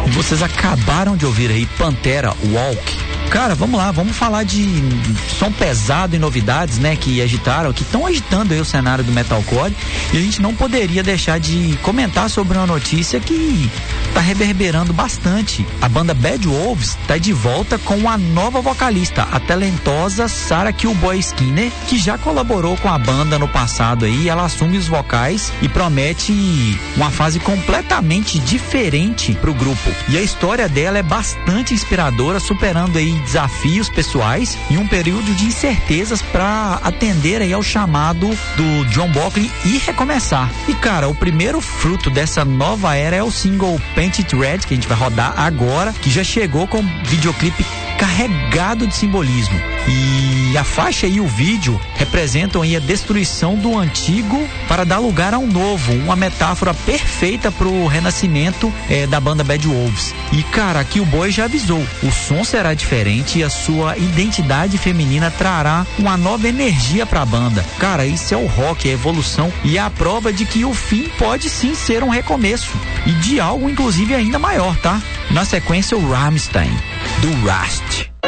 Vocês acabaram de ouvir aí Pantera Walk. Cara, vamos lá, vamos falar de som pesado e novidades, né, que estão agitando aí o cenário do metalcore, e a gente não poderia deixar de comentar sobre uma notícia que tá reverberando bastante. A banda Bad Wolves tá de volta com a nova vocalista, a talentosa Sarah Killboy Skinner, que já colaborou com a banda no passado aí. Ela assume os vocais e promete uma fase completamente diferente pro grupo. E a história dela é bastante inspiradora, superando aí desafios pessoais e um período de incertezas para atender aí ao chamado do John Buckley e recomeçar. E cara, o primeiro fruto dessa nova era é o single Painted Red, que a gente vai rodar agora, que já chegou com videoclipe carregado de simbolismo. E a faixa e o vídeo representam aí a destruição do antigo para dar lugar a um novo, uma metáfora perfeita pro renascimento da banda Bad Wolves. E cara, aqui o Boy já avisou, o som será diferente e a sua identidade feminina trará uma nova energia pra banda. Cara, isso é o rock, é a evolução e é a prova de que o fim pode sim ser um recomeço e de algo inclusive ainda maior, tá? Na sequência o Rammstein, do Rust.